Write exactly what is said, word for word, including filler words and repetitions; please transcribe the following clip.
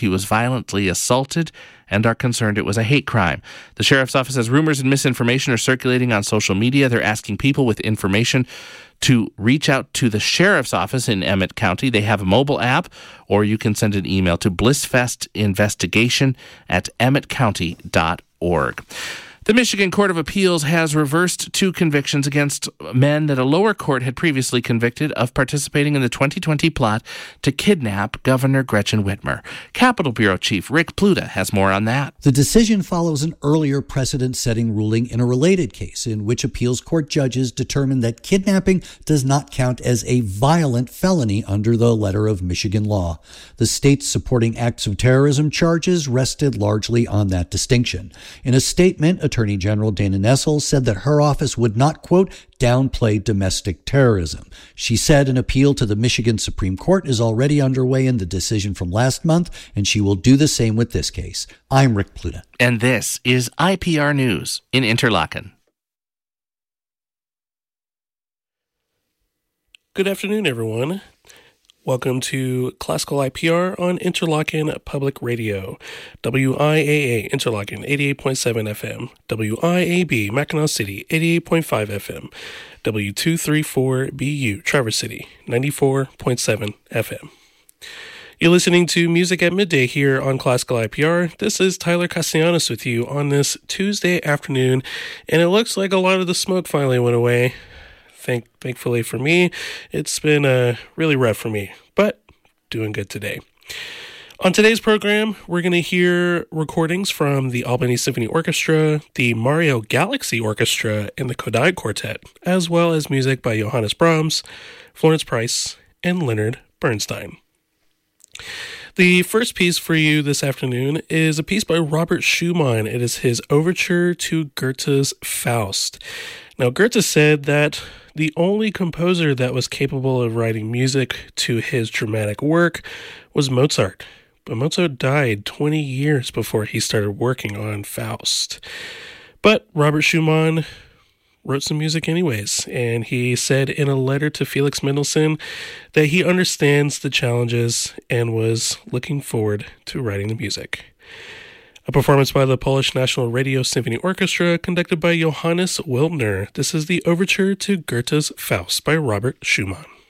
He was violently assaulted and are concerned it was a hate crime. The sheriff's office says rumors and misinformation are circulating on social media. They're asking people with information to reach out to the sheriff's office in Emmett County. They have a mobile app, or you can send an email to blissfestinvestigation at emmett county dot org. The Michigan Court of Appeals has reversed two convictions against men that a lower court had previously convicted of participating in the twenty twenty plot to kidnap Governor Gretchen Whitmer. Capitol Bureau Chief Rick Pluta has more on that. The decision follows an earlier precedent-setting ruling in a related case in which appeals court judges determined that kidnapping does not count as a violent felony under the letter of Michigan law. The state's supporting acts of terrorism charges rested largely on that distinction. In a statement, Attorney General Dana Nessel said that her office would not, quote, downplay domestic terrorism. She said an appeal to the Michigan Supreme Court is already underway in the decision from last month, and she will do the same with this case. I'm Rick Pluta. And this is I P R News in Interlaken. Good afternoon, everyone. Welcome to Classical I P R on Interlaken Public Radio, W I A A Interlaken eighty-eight point seven F M, W I A B Mackinac City eighty-eight point five F M, W two thirty-four B U Traverse City ninety-four point seven F M. You're listening to Music at Midday here on Classical I P R. This is Tyler Castellanos with you on this Tuesday afternoon, and it looks like a lot of the smoke finally went away. Thank, thankfully for me, it's been uh, really rough for me, but doing good today. On today's program, we're going to hear recordings from the Albany Symphony Orchestra, the Mario Galaxy Orchestra, and the Kodály Quartet, as well as music by Johannes Brahms, Florence Price, and Leonard Bernstein. The first piece for you this afternoon is a piece by Robert Schumann. It is his overture to Goethe's Faust. Now, Goethe said that the only composer that was capable of writing music to his dramatic work was Mozart. But Mozart died twenty years before he started working on Faust. But Robert Schumann wrote some music anyways, and he said in a letter to Felix Mendelssohn that he understands the challenges and was looking forward to writing the music. A performance by the Polish National Radio Symphony Orchestra conducted by Johannes Wiltner. This is the overture to Goethe's Faust by Robert Schumann.